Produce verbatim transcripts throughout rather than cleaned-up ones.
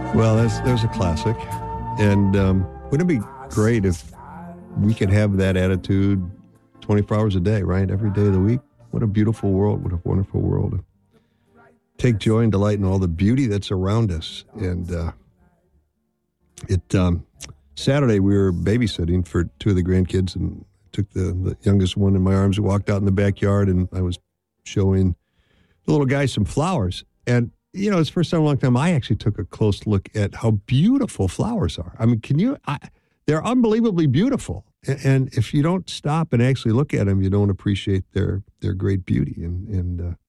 Well, that's, there's a classic. And um, wouldn't it be great if we could have that attitude twenty-four hours a day, right? Every day of the week. What a beautiful world. What a wonderful world. Take joy and delight in all the beauty that's around us. And uh, it um, Saturday, we were babysitting for two of the grandkids and took the, the youngest one in my arms and walked out in the backyard, and I was showing the little guy some flowers. And you know, it's the first time in a long time I actually took a close look at how beautiful flowers are. I mean, can you, I, they're unbelievably beautiful. And, and if you don't stop and actually look at them, you don't appreciate their, their great beauty. And, and uh,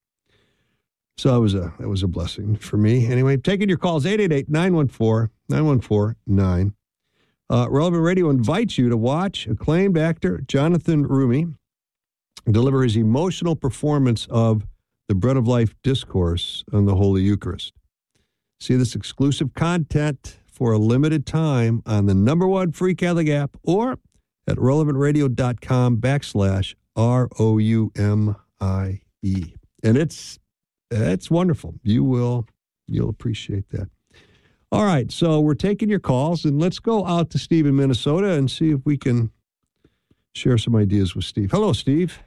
so it was a, it was a blessing for me. Anyway, taking your calls, eight eight eight, nine one four, nine one four nine. Uh, Relevant Radio invites you to watch acclaimed actor Jonathan Roumie deliver his emotional performance of the Bread of Life Discourse on the Holy Eucharist. See this exclusive content for a limited time on the number one free Catholic app or at relevantradio.com backslash R O U M I E. And it's it's wonderful. You will, you'll appreciate that. All right, so we're taking your calls, and let's go out to Steve in Minnesota and see if we can share some ideas with Steve. Hello, Steve.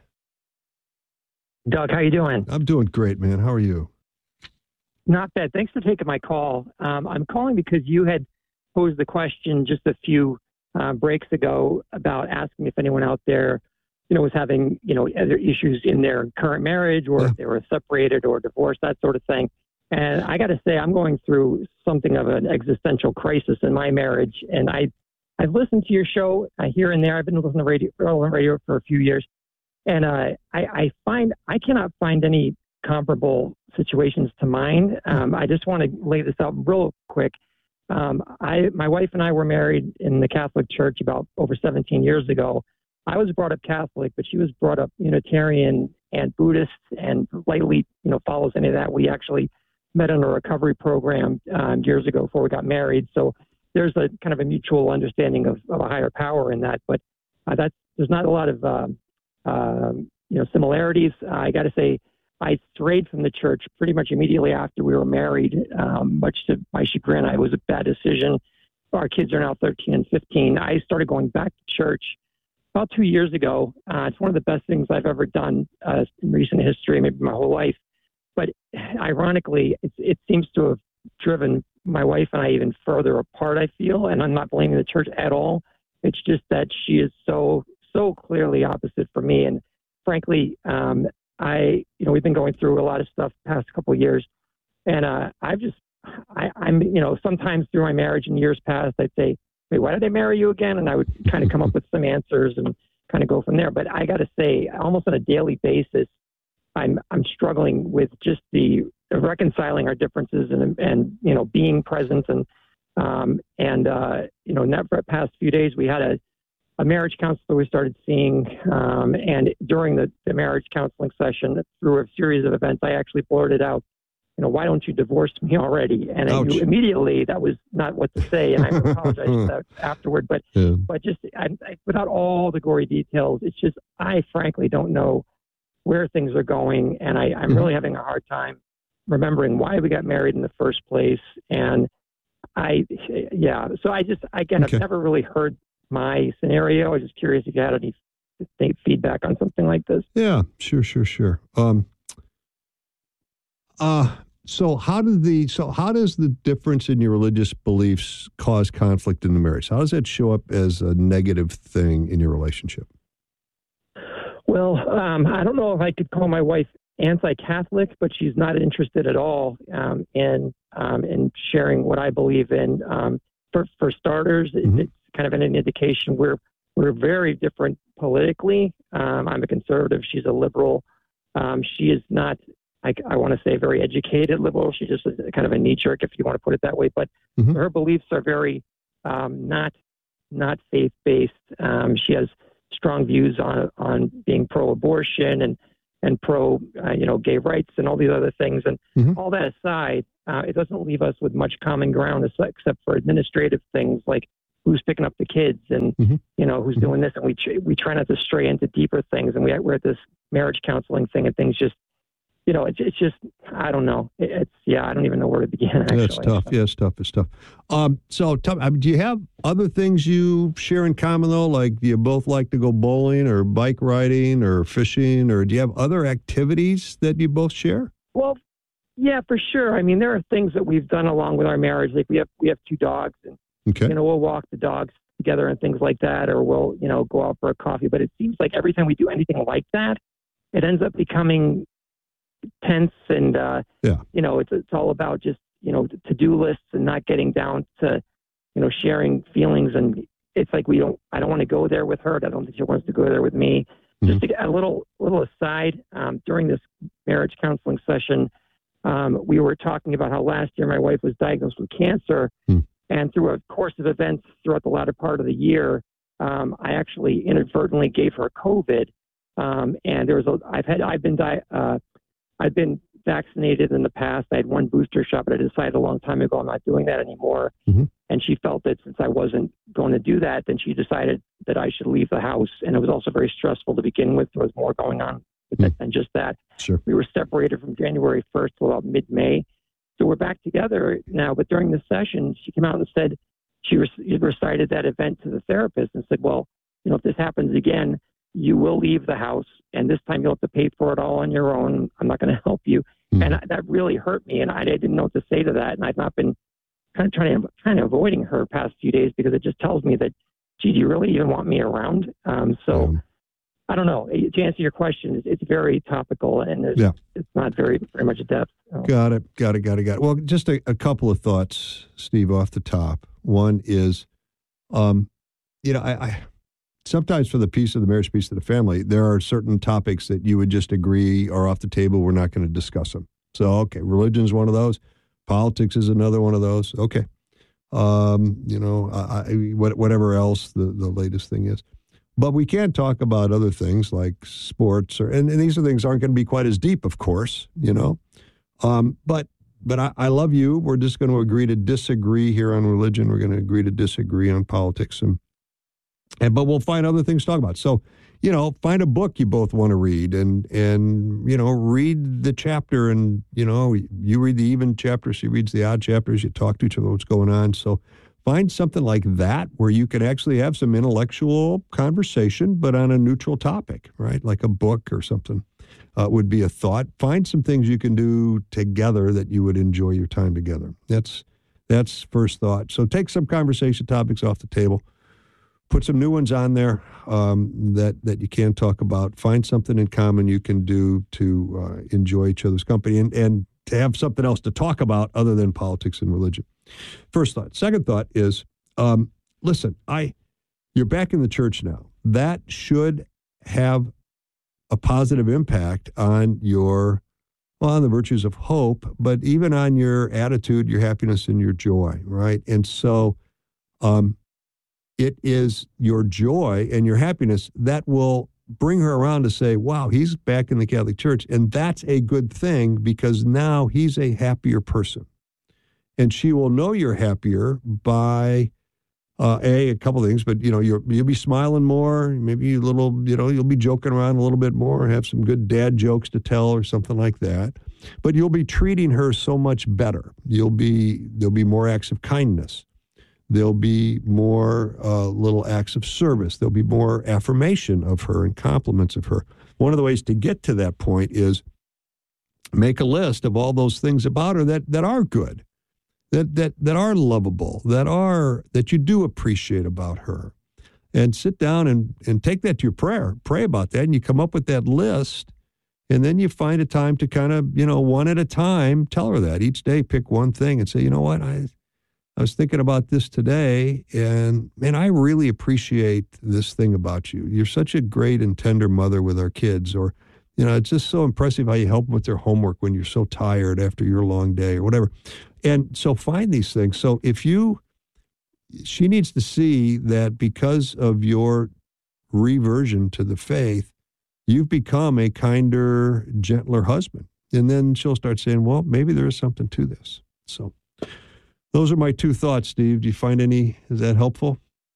Doug, how you doing? I'm doing great, man. How are you? Not bad. Thanks for taking my call. Um, I'm calling because you had posed the question just a few uh, breaks ago about asking if anyone out there, you know, was having, you know, other issues in their current marriage, or Yeah. if they were separated or divorced, that sort of thing. And I got to say, I'm going through something of an existential crisis in my marriage. And I, I've listened to your show uh, here and there. I've been listening to radio, radio for a few years. And uh, I, I find I cannot find any comparable situations to mine. Um, I just want to lay this out real quick. Um, I, my wife and I were married in the Catholic Church about over seventeen years ago. I was brought up Catholic, but she was brought up Unitarian and Buddhist, and lightly, you know, follows any of that. We actually met in a recovery program um, years ago before we got married. So there's a kind of a mutual understanding of, of a higher power in that. But uh, that's there's not a lot of um, um, you know similarities. Uh, I got to say, I strayed from the church pretty much immediately after we were married, um, much to my chagrin. It was a bad decision. Our kids are now thirteen and fifteen. I started going back to church about two years ago. Uh, it's one of the best things I've ever done uh, in recent history, maybe my whole life. But ironically, it, it seems to have driven my wife and I even further apart, I feel. And I'm not blaming the church at all. It's just that she is so, so clearly opposite for me. And frankly, um, I, you know, we've been going through a lot of stuff the past couple of years. And uh, I've just, I, I'm, you know, sometimes through my marriage in years past, I'd say, wait, why did I marry you again? And I would kind of come up with some answers and kind of go from there. But I got to say, almost on a daily basis, I'm I'm struggling with just the reconciling our differences and and you know being present and um, and uh, you know in that past few days we had a, a marriage counselor we started seeing, um, and during the, the marriage counseling session, through a series of events, I actually blurted out, you know, why don't you divorce me already? And I knew immediately that was not what to say, and I apologized for that afterward. But yeah. but just I, I, without all the gory details, it's just I frankly don't know where things are going, and I, I'm really having a hard time remembering why we got married in the first place. And I, yeah, so I just, again, okay. I've never really heard my scenario. I was just curious if you had any feedback on something like this. Yeah, sure, sure, sure. Um, uh, so how did the, so how does the difference in your religious beliefs cause conflict in the marriage? How does that show up as a negative thing in your relationship? Well, um, I don't know if I could call my wife anti-Catholic, but she's not interested at all um, in um, in sharing what I believe in. Um, for for starters, mm-hmm. it's kind of an indication we're we're very different politically. Um, I'm a conservative; she's a liberal. Um, she is not, I, I want to say, very educated liberal. She's just a, kind of a knee jerk, if you want to put it that way. But mm-hmm. her beliefs are very um, not not faith based. Um, she has strong views on on being pro-abortion and and pro uh, you know gay rights and all these other things. And mm-hmm. all that aside, uh, it doesn't leave us with much common ground except for administrative things like who's picking up the kids and mm-hmm. you know who's mm-hmm. doing this. And we we try not to stray into deeper things. And we we're at this marriage counseling thing, and things just you know, it's it's just I don't know. It, it's yeah, I don't even know where to begin. Actually, yeah, it's tough. Yeah, it's tough. It's tough. Um, so, tell me, do you have other things you share in common though? Like, do you both like to go bowling or bike riding or fishing, or do you have other activities that you both share? Well, yeah, for sure. I mean, there are things that we've done along with our marriage. Like we have we have two dogs, and okay. you know, we'll walk the dogs together and things like that, or we'll you know go out for a coffee. But it seems like every time we do anything like that, it ends up becoming tense, and uh, yeah, you know, it's it's all about just you know to-do lists and not getting down to you know sharing feelings. And it's like we don't. I don't want to go there with her. I don't think she wants to go there with me. Mm-hmm. Just to get a little little aside, um, during this marriage counseling session, um, we were talking about how last year my wife was diagnosed with cancer, mm. and through a course of events throughout the latter part of the year, um, I actually inadvertently gave her COVID. Um, and there was a. I've had. I've been di- uh, I've been vaccinated in the past. I had one booster shot, but I decided a long time ago I'm not doing that anymore. Mm-hmm. And she felt that since I wasn't going to do that, then she decided that I should leave the house. And it was also very stressful to begin with. There was more going on with mm-hmm. it than just that. Sure. We were separated from January first to about mid-May. So we're back together now. But during the session, she came out and said, she recited that event to the therapist and said, well, you know, if this happens again, you will leave the house, and this time you'll have to pay for it all on your own. I'm not going to help you. Mm-hmm. And I, that really hurt me, and I, I didn't know what to say to that. And I've not been kind of trying to trying to avoiding her past few days because it just tells me that, gee, do you really even want me around? Um, so um, I don't know. To answer your question, it's, it's very topical, and it's, yeah. it's not very very much depth. So. Got it. Got it. Got it. Got it. Well, just a, a couple of thoughts, Steve, off the top. One is, um, you know, I. I sometimes for the peace of the marriage, peace of the family, there are certain topics that you would just agree are off the table. We're not going to discuss them. So, okay, religion is one of those. Politics is another one of those. Okay. Um, you know, I, I, whatever else the, the latest thing is. But we can't talk about other things like sports, or and, and these are things aren't going to be quite as deep, of course, you know. Um, but but I, I love you. We're just going to agree to disagree here on religion. We're going to agree to disagree on politics, and And, but we'll find other things to talk about. So, you know, find a book you both want to read and, and, you know, read the chapter and, you know, you read the even chapters, she reads the odd chapters, you talk to each other what's going on. So find something like that where you can actually have some intellectual conversation, but on a neutral topic, right? Like a book or something uh, would be a thought. Find some things you can do together that you would enjoy your time together. That's, that's first thought. So take some conversation topics off the table. Put some new ones on there um, that, that you can talk about. Find something in common you can do to uh, enjoy each other's company and, and to have something else to talk about other than politics and religion. First thought. Second thought is, um, listen, I you're back in the church now. That should have a positive impact on your, well, on the virtues of hope, but even on your attitude, your happiness, and your joy, right? And so, um, it is your joy and your happiness that will bring her around to say, wow, he's back in the Catholic Church. And that's a good thing because now he's a happier person. And she will know you're happier by, uh, A, a couple of things, but, you know, you're, you'll be smiling more, maybe a little, you know, you'll be joking around a little bit more, have some good dad jokes to tell or something like that. But you'll be treating her so much better. You'll be, there'll be more acts of kindness. There'll be more uh, little acts of service. There'll be more affirmation of her and compliments of her. One of the ways to get to that point is make a list of all those things about her that, that are good, that, that, that are lovable, that are that you do appreciate about her. And sit down and, and take that to your prayer. Pray about that, and you come up with that list, and then you find a time to kind of, you know, one at a time, tell her that. Each day pick one thing and say, you know what, I... I was thinking about this today, and, man, I really appreciate this thing about you. You're such a great and tender mother with our kids, or, you know, it's just so impressive how you help them with their homework when you're so tired after your long day or whatever. And so find these things. So if you, she needs to see that because of your reversion to the faith, you've become a kinder, gentler husband. And then she'll start saying, well, maybe there is something to this. So those are my two thoughts, Steve. Do you find any, is that helpful?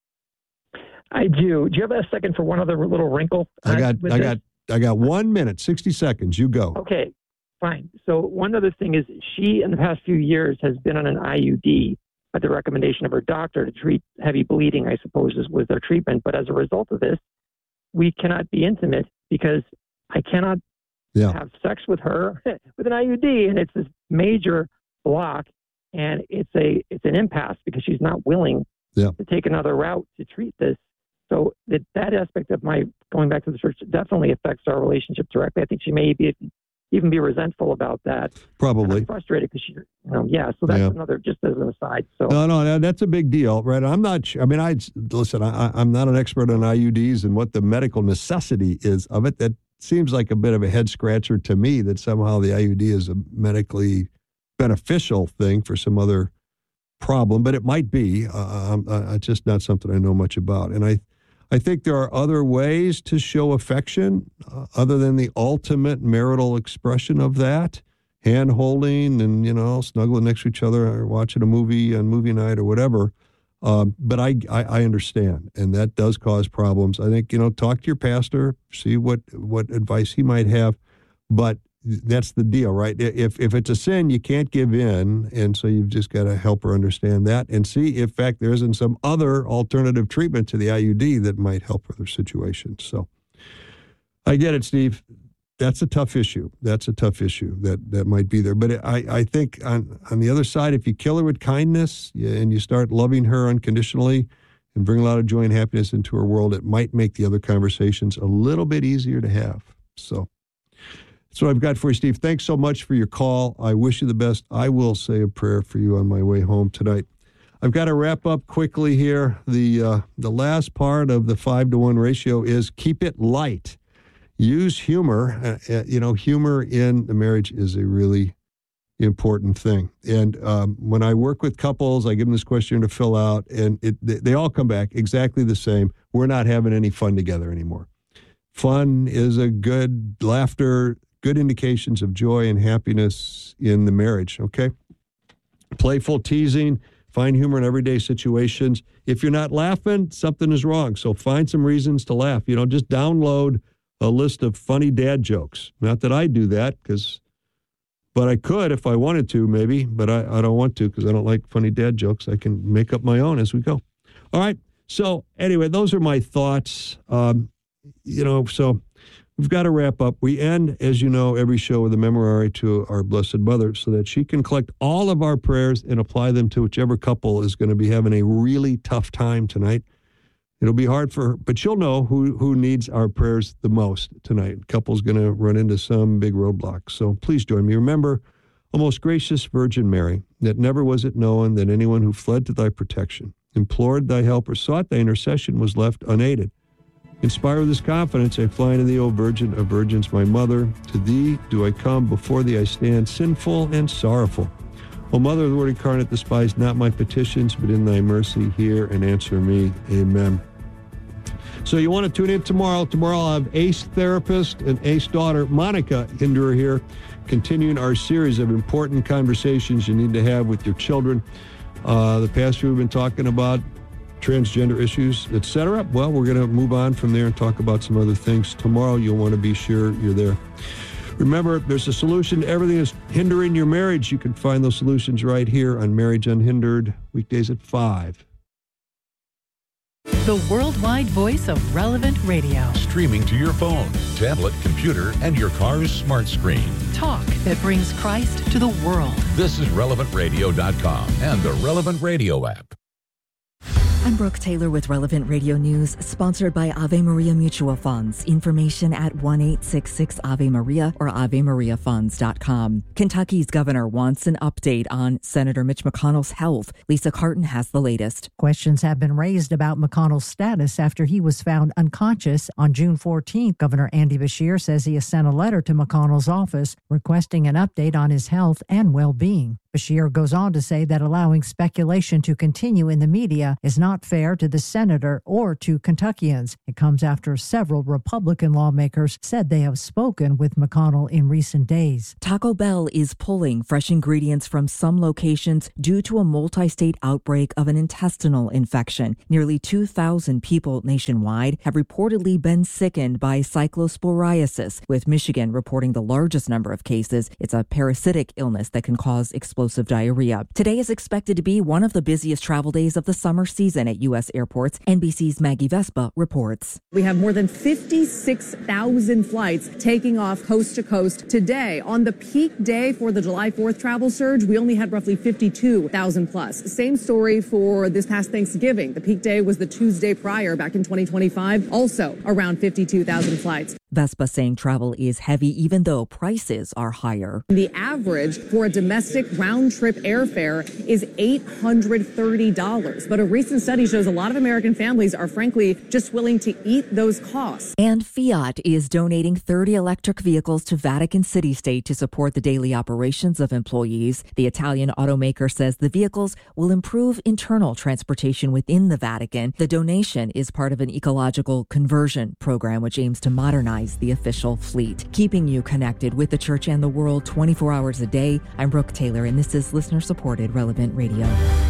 I do. Do you have a second for one other little wrinkle? I got, I got, I got one minute, sixty seconds. You go. Okay. fine. So one other thing is she, in the past few years, has been on an I U D at the recommendation of her doctor to treat heavy bleeding, I suppose, is, was their treatment. But as a result of this, we cannot be intimate because I cannot yeah. have sex with her with an I U D. And it's this major block. And it's a it's an impasse because she's not willing yeah. to take another route to treat this. So that that aspect of my going back to the church definitely affects our relationship directly. I think she may be even be resentful about that. Probably. I'm frustrated because she, you know, yeah. So that's yeah. another, just as an aside. So no, no, that's a big deal, right? I'm not sure. I mean, I listen. I, I'm not an expert on I U Ds and what the medical necessity is of it. That seems like a bit of a head scratcher to me. That somehow the I U D is a medically beneficial thing for some other problem, but it might be. Uh, uh, it's just not something I know much about, and I. I think there are other ways to show affection uh, other than the ultimate marital expression of that, hand holding and, you know, snuggling next to each other or watching a movie on movie night or whatever. Um, but I, I, I understand, and that does cause problems. I think, you know, talk to your pastor, see what, what advice he might have, but that's the deal, right? If if it's a sin, you can't give in, and so you've just got to help her understand that and see if, in fact, there isn't some other alternative treatment to the I U D that might help with her situation. So I get it, Steve. That's a tough issue. That's a tough issue that, that might be there. But I, I think on, on the other side, if you kill her with kindness and you start loving her unconditionally and bring a lot of joy and happiness into her world, it might make the other conversations a little bit easier to have. So that's what I've got for you, Steve. Thanks so much for your call. I wish you the best. I will say a prayer for you on my way home tonight. I've got to wrap up quickly here. The uh, the last part of the five to one ratio is keep it light. Use humor. Uh, you know, humor in the marriage is a really important thing. And um, when I work with couples, I give them this question to fill out, and it, they, they all come back exactly the same. We're not having any fun together anymore. Fun is a good laughter, good indications of joy and happiness in the marriage, okay? Playful teasing, find humor in everyday situations. If you're not laughing, something is wrong. So find some reasons to laugh. You know, just download a list of funny dad jokes. Not that I do that, because, but I could if I wanted to, maybe, but I, I don't want to because I don't like funny dad jokes. I can make up my own as we go. All right. So anyway, those are my thoughts. Um, you know, so we've got to wrap up. We end, as you know, every show with a memorare to our Blessed Mother so that she can collect all of our prayers and apply them to whichever couple is going to be having a really tough time tonight. It'll be hard for her, but she'll know who, who needs our prayers the most tonight. Couple's going to run into some big roadblocks. So please join me. Remember, O most gracious Virgin Mary, that never was it known that anyone who fled to thy protection, implored thy help, or sought thy intercession was left unaided. Inspire this confidence, I fly to thee, O Virgin of Virgins, my mother. To thee do I come, before thee I stand, sinful and sorrowful. O Mother of the Word incarnate, despise not my petitions, but in thy mercy hear and answer me. Amen. So you want to tune in tomorrow. Tomorrow I'll have ACE therapist and ACE daughter, Monica Hinderer, here, continuing our series of important conversations you need to have with your children. Uh, the past few we've been talking about transgender issues, et cetera. Well, we're going to move on from there and talk about some other things. Tomorrow, you'll want to be sure you're there. Remember, there's a solution to everything that's hindering your marriage. You can find those solutions right here on Marriage Unhindered, weekdays at five. The worldwide voice of Relevant Radio. Streaming to your phone, tablet, computer, and your car's smart screen. Talk that brings Christ to the world. This is relevant radio dot com and the Relevant Radio app. I'm Brooke Taylor with Relevant Radio News, sponsored by Ave Maria Mutual Funds. Information at one eight six six Ave Maria or ave maria funds dot com. Kentucky's governor wants an update on Senator Mitch McConnell's health. Lisa Carton has the latest. Questions have been raised about McConnell's status after he was found unconscious on June fourteenth. Governor Andy Beshear says he has sent a letter to McConnell's office requesting an update on his health and well-being. Beshear goes on to say that allowing speculation to continue in the media is not fair to the senator or to Kentuckians. It comes after several Republican lawmakers said they have spoken with McConnell in recent days. Taco Bell is pulling fresh ingredients from some locations due to a multi-state outbreak of an intestinal infection. Nearly two thousand people nationwide have reportedly been sickened by cyclosporiasis, with Michigan reporting the largest number of cases. It's a parasitic illness that can cause explosive diarrhea. Today is expected to be one of the busiest travel days of the summer season at U S airports. N B C's Maggie Vespa reports. We have more than fifty-six thousand flights taking off coast to coast today. On the peak day for the July fourth travel surge, we only had roughly fifty-two thousand plus. Same story for this past Thanksgiving. The peak day was the Tuesday prior back in twenty twenty-five, also around fifty-two thousand flights. Vespa saying travel is heavy even though prices are higher. The average for a domestic round-trip airfare is eight hundred thirty dollars. But a recent study shows a lot of American families are frankly just willing to eat those costs. And Fiat is donating thirty electric vehicles to Vatican City State to support the daily operations of employees. The Italian automaker says the vehicles will improve internal transportation within the Vatican. The donation is part of an ecological conversion program which aims to modernize the official fleet. Keeping you connected with the church and the world twenty-four hours a day, I'm Brooke Taylor, and this is listener-supported Relevant Radio.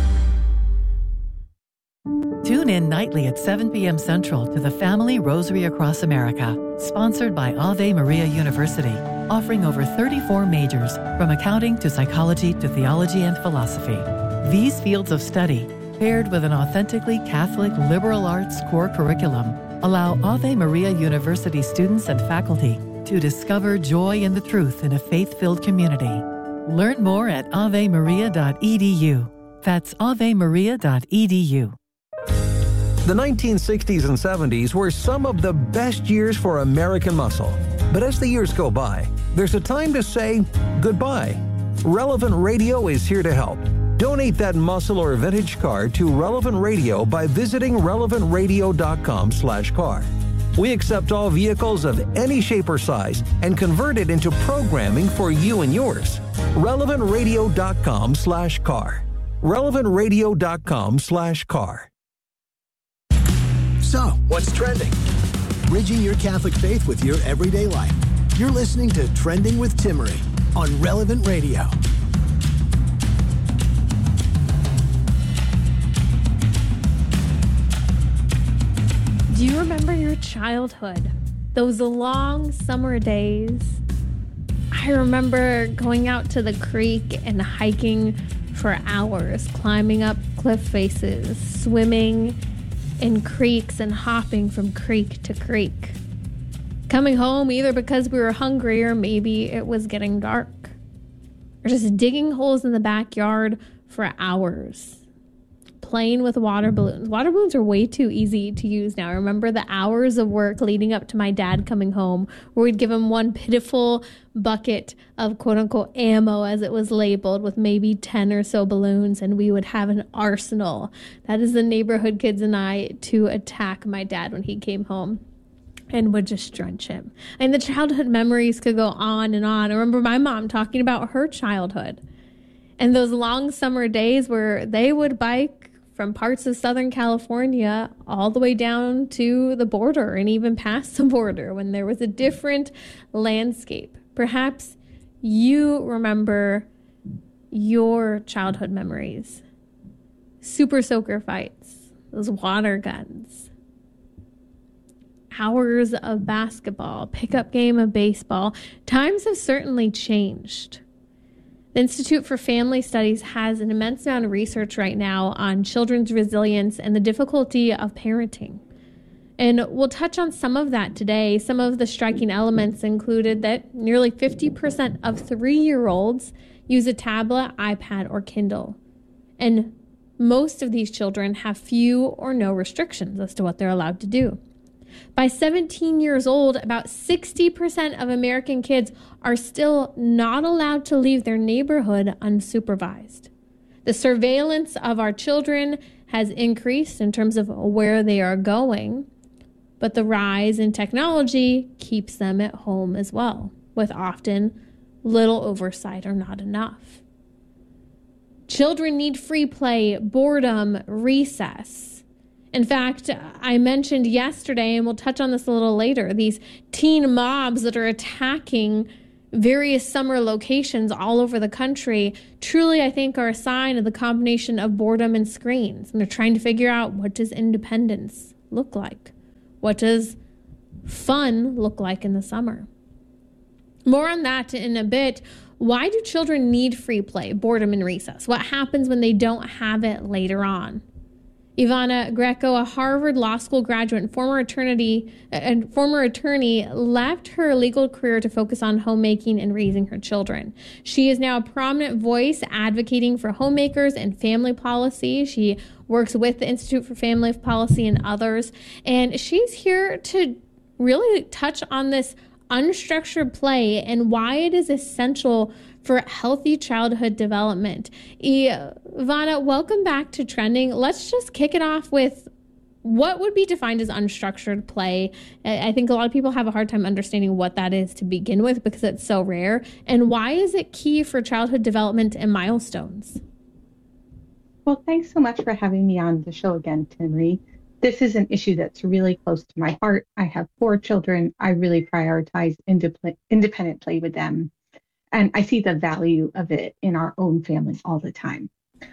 Tune in nightly at seven p.m. Central to the Family Rosary Across America, sponsored by Ave Maria University, offering over thirty-four majors, from accounting to psychology to theology and philosophy. These fields of study, paired with an authentically Catholic liberal arts core curriculum, allow Ave Maria University students and faculty to discover joy in the truth in a faith-filled community. Learn more at ave maria dot e d u. That's ave maria dot e d u. The nineteen sixties and seventies were some of the best years for American muscle. But as the years go by, there's a time to say goodbye. Relevant Radio is here to help. Donate that muscle or vintage car to Relevant Radio by visiting relevant radio dot com slash car. We accept all vehicles of any shape or size and convert it into programming for you and yours. relevant radio dot com slash car. relevant radio dot com slash car. So, what's trending? Bridging your Catholic faith with your everyday life. You're listening to Trending with Timmerie on Relevant Radio. Do you remember your childhood? Those long summer days? I remember going out to the creek and hiking for hours, climbing up cliff faces, swimming in creeks and hopping from creek to creek. Coming home either because we were hungry or maybe it was getting dark. Or just digging holes in the backyard for hours. Playing with water balloons. Water balloons are way too easy to use now. I remember the hours of work leading up to my dad coming home where we'd give him one pitiful bucket of quote-unquote ammo, as it was labeled, with maybe ten or so balloons, and we would have an arsenal. That is the neighborhood kids and I to attack my dad when he came home and would just drench him. And the childhood memories could go on and on. I remember my mom talking about her childhood and those long summer days where they would bike from parts of Southern California all the way down to the border and even past the border when there was a different landscape. Perhaps you remember your childhood memories. Super soaker fights, those water guns, hours of basketball, pickup game of baseball. Times have certainly changed. The Institute for Family Studies has an immense amount of research right now on children's resilience and the difficulty of parenting. And we'll touch on some of that today. Some of the striking elements included that nearly fifty percent of three-year-olds use a tablet, iPad, or Kindle. And most of these children have few or no restrictions as to what they're allowed to do. By seventeen years old, about sixty percent of American kids are still not allowed to leave their neighborhood unsupervised. The surveillance of our children has increased in terms of where they are going, but the rise in technology keeps them at home as well, with often little oversight or not enough. Children need free play, boredom, recess. In fact, I mentioned yesterday, and we'll touch on this a little later, these teen mobs that are attacking various summer locations all over the country truly, I think, are a sign of the combination of boredom and screens. And they're trying to figure out, what does independence look like? What does fun look like in the summer? More on that in a bit. Why do children need free play, boredom, and recess? What happens when they don't have it later on? Ivana Greco, a Harvard Law School graduate and former attorney, and former attorney, left her legal career to focus on homemaking and raising her children. She is now a prominent voice advocating for homemakers and family policy. She works with the Institute for Family Policy and others, and she's here to really touch on this unstructured play and why it is essential for healthy childhood development. Ivana, welcome back to Trending. Let's just kick it off with what would be defined as unstructured play. I think a lot of people have a hard time understanding what that is to begin with because it's so rare. And why is it key for childhood development and milestones? Well, thanks so much for having me on the show again, Timmerie. This is an issue that's really close to my heart. I have four children. I really prioritize indep- independent play with them. And I see the value of it in our own families all the time.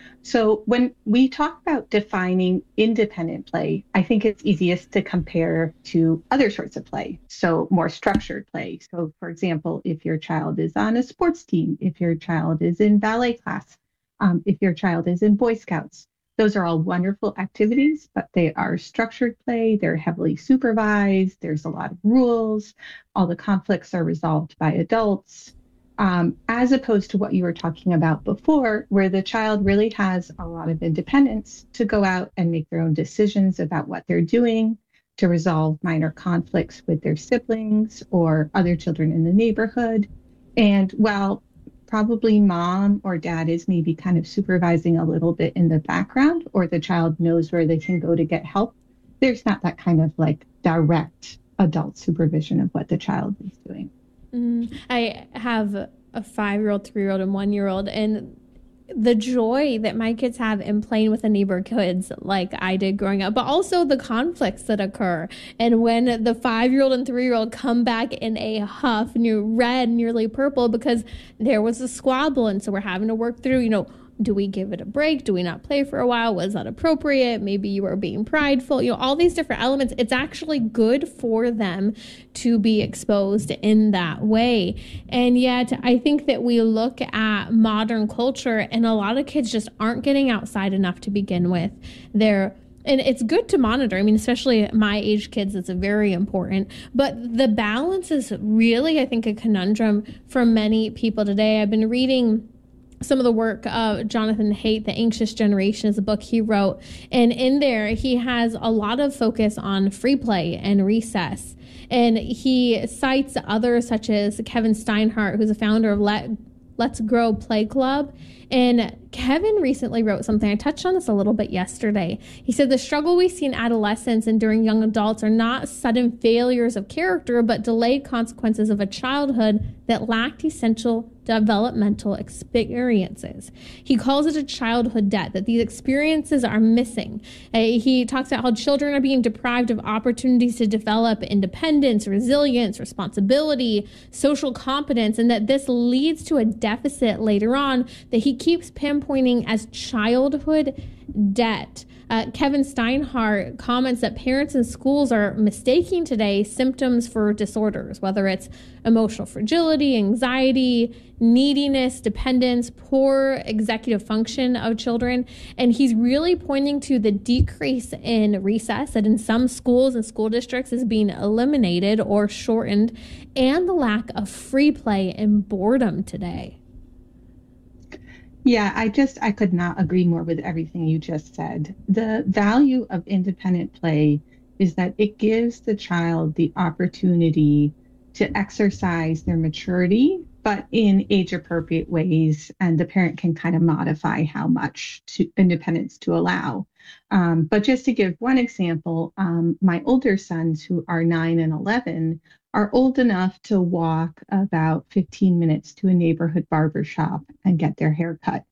So when we talk about defining independent play, I think it's easiest to compare to other sorts of play. So more structured play. So for example, if your child is on a sports team, if your child is in ballet class, um, if your child is in Boy Scouts, those are all wonderful activities, but they are structured play. They're heavily supervised. There's a lot of rules. All the conflicts are resolved by adults. Um, as opposed to what you were talking about before, where the child really has a lot of independence to go out and make their own decisions about what they're doing, to resolve minor conflicts with their siblings or other children in the neighborhood. And while probably mom or dad is maybe kind of supervising a little bit in the background, or the child knows where they can go to get help, there's not that kind of like direct adult supervision of what the child is doing. Mm, I have a five-year-old, three-year-old, and one-year-old, and the joy that my kids have in playing with the neighbor kids like I did growing up, but also the conflicts that occur. And when the five-year-old and three-year-old come back in a huff, new red, nearly purple, because there was a squabble, and so we're having to work through, you know, do we give it a break? Do we not play for a while? Was that appropriate? Maybe you were being prideful. You know, all these different elements. It's actually good for them to be exposed in that way. And yet I think that we look at modern culture and a lot of kids just aren't getting outside enough to begin with. They're And it's good to monitor. I mean, especially my age kids, it's very important. But the balance is really, I think, a conundrum for many people today. I've been reading some of the work of Jonathan Haidt, The Anxious Generation is a book he wrote. And in there, he has a lot of focus on free play and recess. And he cites others such as Kevin Steinhardt, who's a founder of Let, Let's Grow Play Club. And Kevin recently wrote something. I touched on this a little bit yesterday. He said the struggle we see in adolescence and during young adults are not sudden failures of character, but delayed consequences of a childhood that lacked essential developmental experiences. He calls it a childhood debt, that these experiences are missing. Uh, he talks about how children are being deprived of opportunities to develop independence, resilience, responsibility, social competence, and that this leads to a deficit later on that he keeps pinpointing as childhood debt. Uh, Kevin Steinhardt comments that parents and schools are mistaking today symptoms for disorders, whether it's emotional fragility, anxiety, neediness, dependence, poor executive function of children. And he's really pointing to the decrease in recess that in some schools and school districts is being eliminated or shortened, and the lack of free play and boredom today. Yeah, I just, I could not agree more with everything you just said. The value of independent play is that it gives the child the opportunity to exercise their maturity, but in age-appropriate ways, and the parent can kind of modify how much to, independence to allow. Um, but just to give one example, um, my older sons, who are nine and eleven, are old enough to walk about fifteen minutes to a neighborhood barber shop and get their hair cut.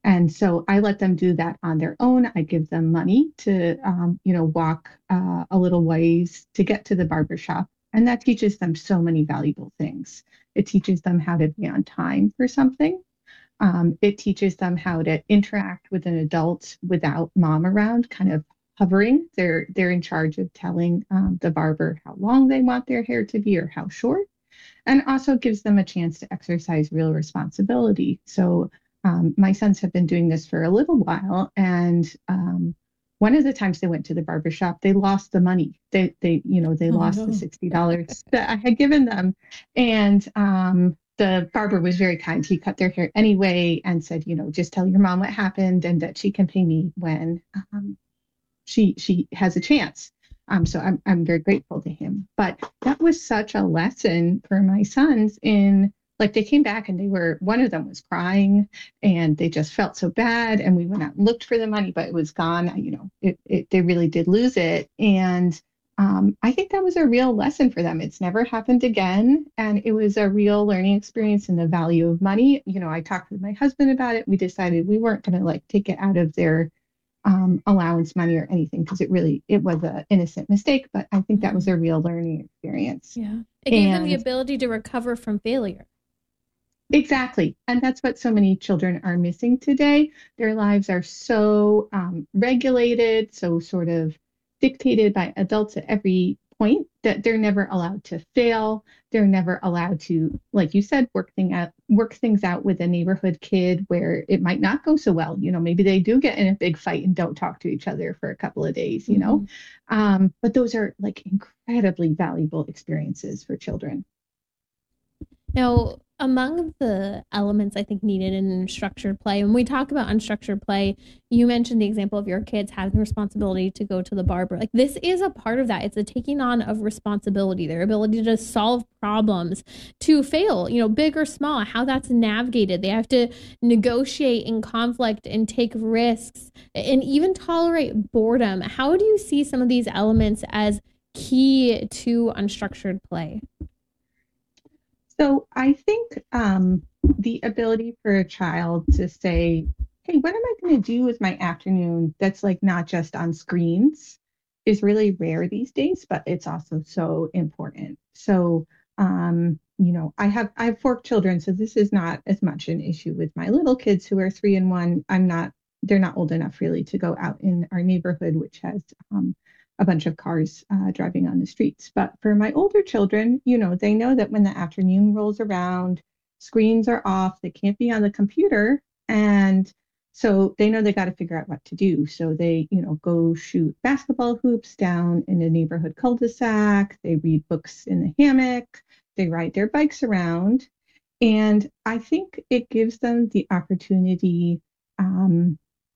And so I let them do that on their own. I give them money to, um, you know, walk uh, a little ways to get to the barbershop. And that teaches them so many valuable things. It teaches them how to be on time for something. Um, it teaches them how to interact with an adult without mom around, kind of hovering. They're they're in charge of telling um, the barber how long they want their hair to be or how short, and also gives them a chance to exercise real responsibility. So um, my sons have been doing this for a little while, and um, one of the times they went to the barbershop, they lost the money. They they you know they oh, lost no. the sixty dollars that I had given them, and um, the barber was very kind. He cut their hair anyway and said, you know, just tell your mom what happened and that she can pay me when um, she she has a chance. Um, so I'm I'm very grateful to him. But that was such a lesson for my sons in, like, they came back and they were, one of them was crying and they just felt so bad. And we went out and looked for the money, but it was gone. You know, it, it they really did lose it. And Um, I think that was a real lesson for them. It's never happened again. And it was a real learning experience in the value of money. You know, I talked with my husband about it. We decided we weren't going to like take it out of their um, allowance money or anything, because it really, it was an innocent mistake. But I think that was a real learning experience. Yeah. It gave and, them the ability to recover from failure. Exactly. And that's what so many children are missing today. Their lives are so um, regulated, so sort of dictated by adults at every point, that they're never allowed to fail. They're never allowed to, like you said, work thing out, work things out with a neighborhood kid where it might not go so well. You know, maybe they do get in a big fight and don't talk to each other for a couple of days, you mm-hmm. know. Um, but those are like incredibly valuable experiences for children. Now, among the elements I think needed in structured play, when we talk about unstructured play, you mentioned the example of your kids having the responsibility to go to the barber. Like, this is a part of that. It's a taking on of responsibility, their ability to solve problems, to fail, you know, big or small, how that's navigated. They have to negotiate in conflict and take risks and even tolerate boredom. How do you see some of these elements as key to unstructured play? So I think um, the ability for a child to say, hey, what am I going to do with my afternoon that's like not just on screens is really rare these days, but it's also so important. So, um, you know, I have I have four children, so this is not as much an issue with my little kids who are three and one. I'm not, they're not old enough really to go out in our neighborhood, which has um, a bunch of cars uh, driving on the streets. But for my older children, you know, they know that when the afternoon rolls around, screens are off, they can't be on the computer. And so they know they got to figure out what to do. So they, you know, go shoot basketball hoops down in a neighborhood cul-de-sac. They read books in the hammock. They ride their bikes around. And I think it gives them the opportunity. Um,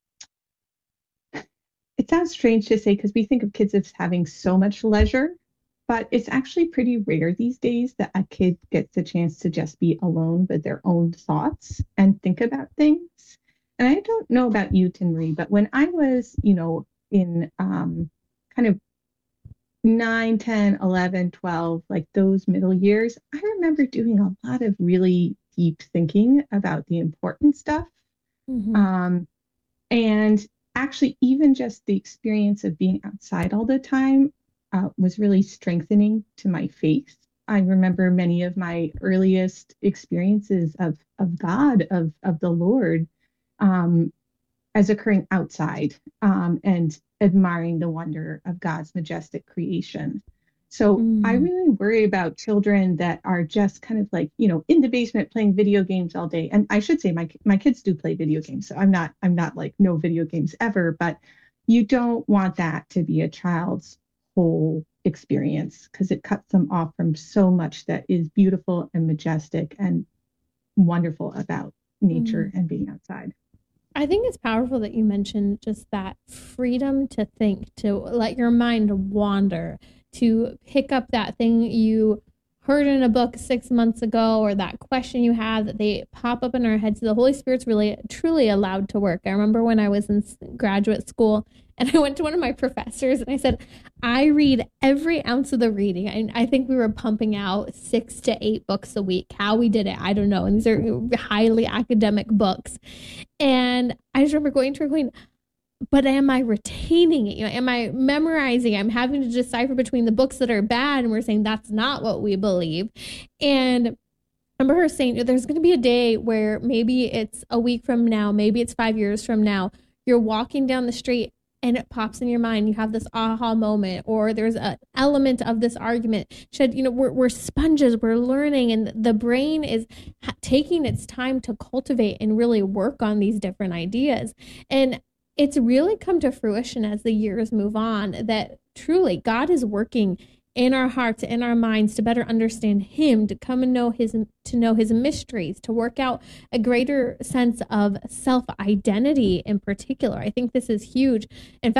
It sounds strange to say because we think of kids as having so much leisure, but it's actually pretty rare these days that a kid gets a chance to just be alone with their own thoughts and think about things. And I don't know about you, Tinmarie, but when I was, you know, in um, kind of nine, ten, eleven, twelve, like those middle years, I remember doing a lot of really deep thinking about the important stuff. Mm-hmm. Um, and Actually, even just the experience of being outside all the time uh, was really strengthening to my faith. I remember many of my earliest experiences of of God, of of the Lord, um, as occurring outside um, and admiring the wonder of God's majestic creation. So mm. I really worry about children that are just kind of like, you know, in the basement playing video games all day. And I should say my my kids do play video games. So I'm not I'm not like no video games ever, but you don't want that to be a child's whole experience because it cuts them off from so much that is beautiful and majestic and wonderful about nature mm. and being outside. I think it's powerful that you mentioned just that freedom to think, to let your mind wander, to pick up that thing you heard in a book six months ago, or that question you have, that they pop up in our heads. The Holy Spirit's really, truly allowed to work. I remember when I was in graduate school and I went to one of my professors and I said, I read every ounce of the reading. And I think we were pumping out six to eight books a week. How we did it, I don't know. And these are highly academic books. And I just remember going to her going, but am I retaining it? You know, am I memorizing? I'm having to decipher between the books that are bad, and we're saying that's not what we believe. And I remember her saying, there's going to be a day where maybe it's a week from now, maybe it's five years from now, you're walking down the street and it pops in your mind. You have this aha moment, or there's an element of this argument. Should, you know, we're, we're sponges, we're learning, and the brain is ha- taking its time to cultivate and really work on these different ideas. And it's really come to fruition as the years move on that truly God is working in our hearts, in our minds, to better understand him, to come and know his, to know his mysteries, to work out a greater sense of self-identity in particular. I think this is huge. In fact,